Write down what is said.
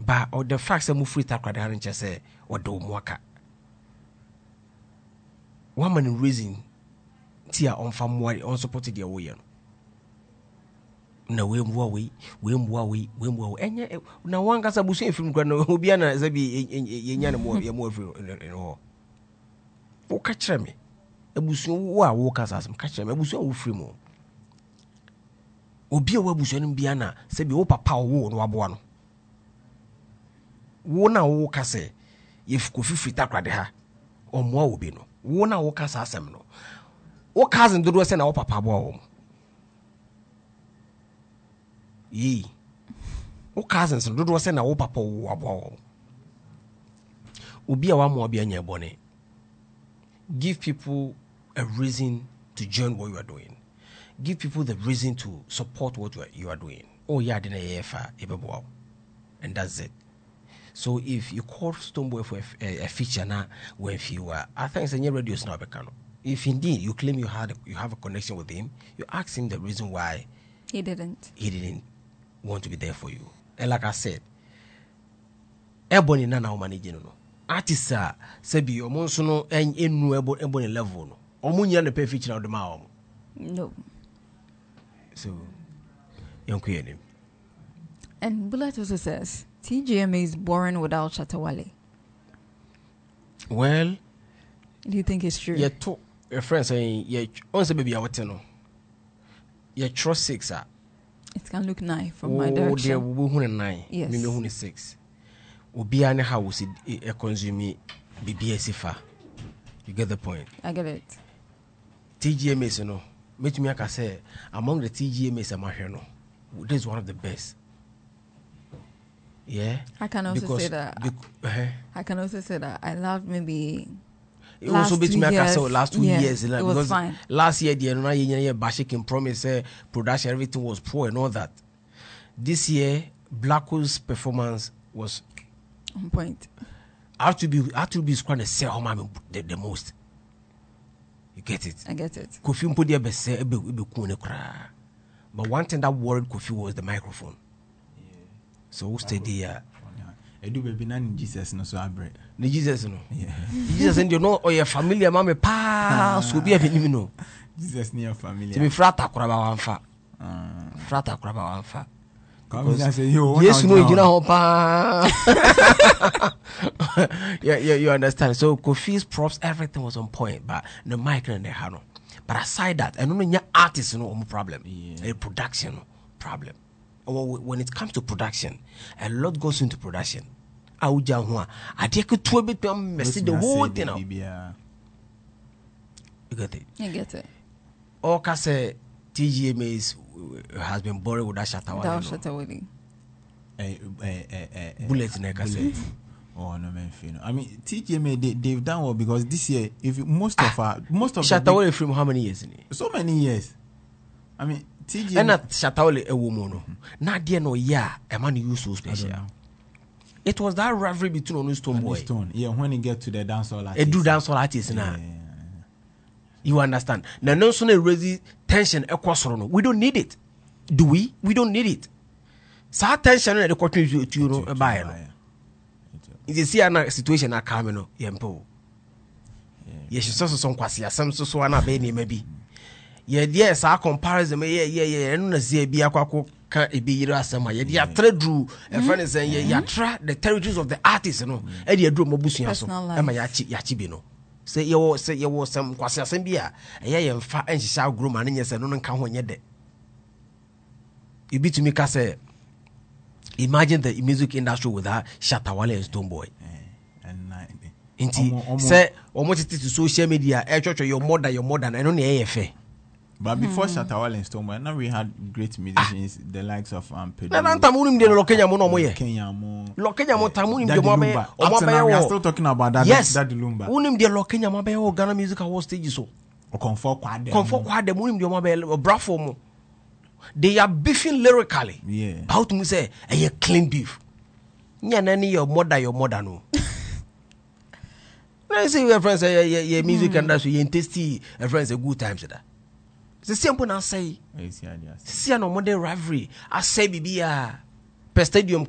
But or the fact that mu free takrade harin say or do mwaka. One man reason tia on family on supported their way. Na we mwa enye na wanga sa busu efim kwa no obi na zabi yenya na mo efim no wo ka kire me abusu wo a wo ka sasem ka kire me abusu wo firi mo obi a wo abusu no bia na sabi wo papa wo no aboa no wo na wo ka se yefiko fifiri takrade ha omoa obi no wo na wo ka sasem no wo cousin dodo se na wo papa aboa wo ye o cousins do do say na wo papa wo abo obi a wa mo obi anya bone. Give people a reason to join what you are doing. Give people the reason to support what you are doing. Oh yeah, didn't efa ebebo, and that's it. So if you call Stonebwoy for a feature now, when you are, I think it's a new radio snob. If indeed you claim you have a connection with him, you ask him the reason why he didn't want to be there for you. And like I said, ebony nana manage no. Artists are sebi omonso no enu ebony level no. Omunya ne pay feature na odema om. No. So yonku yenim. And Bullet also says TGMA is boring without Shatawale. Well, do you think it's true? Yeah, to a friend saying yeah, once baby I want no. Yeah, trust 6 It can look 9 from my direction. Oh, dear, we 9. Yes. Me me 6. Obi ane house e consume BBS fa. You get the point? I get it. TGMS no. Make me aka say among the TGMS amahwe no. This is one of the best. Yeah. I can also say that. I can also say that I loved maybe. It also beat me last 2 years. It was fine. Last year, the Bashik promise production, everything was poor and all that. This year, Blacko's performance was on point. I have to be trying to sell home the most. You get it? I get it. Kofi put the best say but one thing that worried Kofi was the microphone. Yeah. So who stayed there? Edu baby nan Jesus no so abre. Ni Jesus no. Yeah. Jesus and you know or your familiar mama pa so be even no. Jesus near familiar. To be frata kuraba wanfa. Frata kuraba wanfa. Come say yo. Yes no gina ho pa. Yeah, you understand. So Kofi's props everything was on point but the mic and the hand. But aside that, I don't know artists no problem. Yeah. A production no problem. When it comes to production, a lot goes into production. I take it to a bit messy the whole thing. You get it? I get it. All say TGMA has been boring with that Shatawale. Bullet neck, I say. Oh no, man, I mean TGMA they've done well because this year, if most of Shatawale from how many years in it? So many years. I mean. And that Shatawale a woman. Not dear no a man you so special. It was that rivalry between Onu Stonebwoy. Yeah, when you get to the dancehall artist. A do dancehall artist now. You understand? Now no sooner raise tension across no. We don't need it. Do we? We don't need it. So tension at the country to you know buy no. If you see a situation na come no, yempo. Yeah, she saw some kwasi some so na be ni maybe. Yes, our comparison, and no see be aqua can be Rasama. Yeah, trade drew a friend is saying, yeah, try the territories of the artists, you know, and you drew Mobusia, and my Yachibino. Say you was some Quasia Sembia, and fat and she shall grow man, yes, and no one can when yet. You be to me, say, imagine the music industry without Shatawale and Stonebwoy. And say, almost it to social media, church, your mother, and only AFA. But before Shatawale and Stonebwoy, now we had great musicians, the likes of Pedro. We are still talking about that. Yes, that Lumba. Unim de Lokenya Mabe Ghana Music Award stage so. Comfort Quad Munim de Mabe Brafo. They are beefing lyrically. Yeah. How to say a clean beef. Nyanani your mother no. Let's say your friends say your music and that's you tasty friends a good time to that. The simple now say, see no modern rivalry. I say, Bibia, per stadium.